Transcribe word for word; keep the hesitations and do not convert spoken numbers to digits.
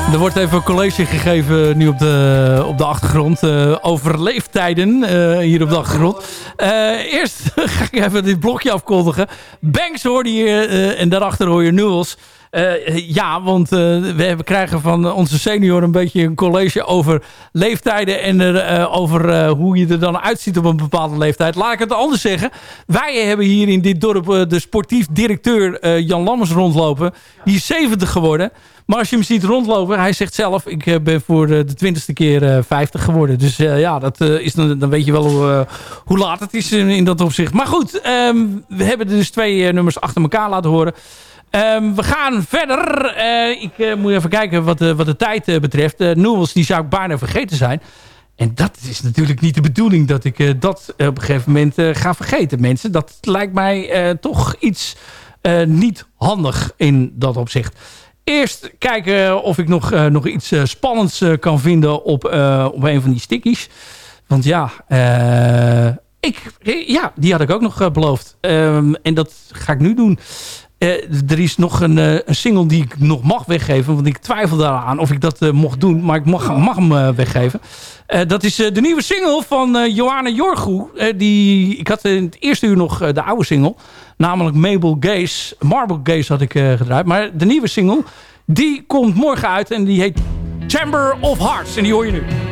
Er wordt even een college gegeven nu op de, op de achtergrond. Uh, over leeftijden uh, hier op de achtergrond. Uh, eerst ga ik even dit blokje afkondigen. Banks hoorde je uh, en daarachter hoor je Newells. Uh, ja, want uh, we, we krijgen van onze senior een beetje een college over leeftijden en uh, over uh, hoe je er dan uitziet op een bepaalde leeftijd. Laat ik het anders zeggen. Wij hebben hier in dit dorp uh, de sportief directeur uh, Jan Lammers rondlopen. Die is zeventig geworden. Maar als je hem ziet rondlopen, hij zegt zelf, ik uh, ben voor uh, de twintigste keer uh, vijftig geworden. Dus uh, ja, dat, uh, is dan, dan weet je wel uh, hoe laat het is in, in dat opzicht. Maar goed, um, we hebben dus twee uh, nummers achter elkaar laten horen. Um, we gaan verder. Uh, ik uh, moet even kijken wat, uh, wat de tijd uh, betreft. Uh, Newells, die zou ik bijna vergeten zijn. En dat is natuurlijk niet de bedoeling dat ik uh, dat uh, op een gegeven moment uh, ga vergeten, mensen. Dat lijkt mij uh, toch iets uh, niet handig in dat opzicht. Eerst kijken of ik nog, uh, nog iets uh, spannends uh, kan vinden op, uh, op een van die stickies. Want ja, uh, ik, ja, die had ik ook nog uh, beloofd. Um, en dat ga ik nu doen. Uh, er is nog een, uh, een single die ik nog mag weggeven. Want ik twijfel daaraan of ik dat uh, mocht doen. Maar ik mag, mag hem uh, weggeven. Uh, dat is uh, de nieuwe single van uh, Johanna Jorgu. Uh, die, ik had in het eerste uur nog uh, de oude single. Namelijk Mabel Gaze. Marble Gaze had ik uh, gedraaid. Maar de nieuwe single, die komt morgen uit. En die heet Chamber of Hearts. En die hoor je nu.